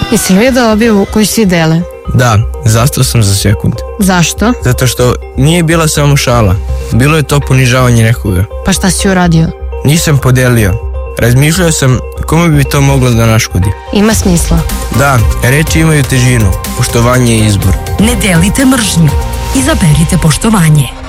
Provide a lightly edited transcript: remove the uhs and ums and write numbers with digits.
Jesi li vidio objavu koju svi dele? Da, zastao sam za sekund. Zašto? Zato što nije bila samo šala. Bilo je to ponižavanje nekoga. Pa šta si uradio? Nisam podelio. Razmišljao sam kome bi to moglo da naškodi. Ima smisla. Da, reči imaju težinu. Poštovanje je izbor. Ne delite mržnju. Izaberite poštovanje.